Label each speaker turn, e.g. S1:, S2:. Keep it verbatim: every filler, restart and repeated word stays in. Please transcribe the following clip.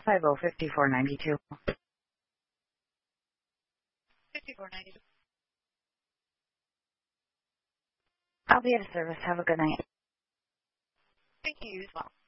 S1: five oh five four nine two.
S2: fifty-four ninety-two.
S1: I'll be at a service. Have a good night.
S2: Thank you as well.